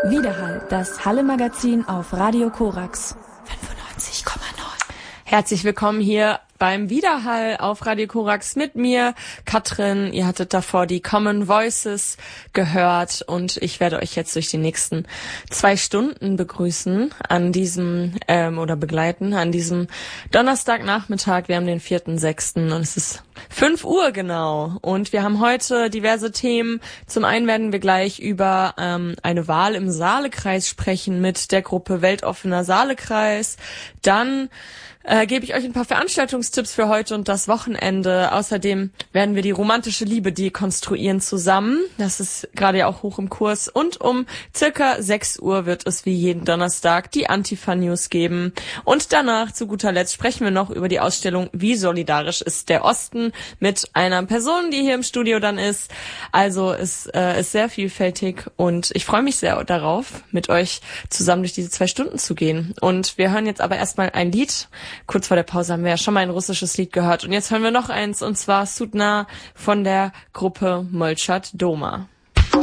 Widerhall, das Halle-Magazin auf Radio Korax 95,9. Herzlich willkommen hier beim Widerhall auf Radio Korax mit mir, Katrin. Ihr hattet davor die Common Voices gehört und ich werde euch jetzt durch die nächsten 2 Stunden begrüßen an diesem, begleiten an diesem Donnerstagnachmittag. Wir haben den 4.6. und es ist 5 Uhr genau. Und wir haben heute diverse Themen. Zum einen werden wir gleich über eine Wahl im Saalekreis sprechen mit der Gruppe Weltoffener Saalekreis. Dann gebe ich euch ein paar Veranstaltungstipps für heute und das Wochenende. Außerdem werden wir die romantische Liebe dekonstruieren zusammen. Das ist gerade ja auch hoch im Kurs. Und um circa 6 Uhr wird es wie jeden Donnerstag die Antifa-News geben. Und danach, zu guter Letzt, sprechen wir noch über die Ausstellung Wie solidarisch ist der Osten mit einer Person, die hier im Studio dann ist. Also es ist sehr vielfältig und ich freue mich sehr darauf, mit euch zusammen durch diese 2 Stunden zu gehen. Und wir hören jetzt aber erstmal ein Lied. Kurz vor der Pause haben wir ja schon mal ein russisches Lied gehört. Und jetzt hören wir noch eins, und zwar Sudna von der Gruppe Molchat Doma.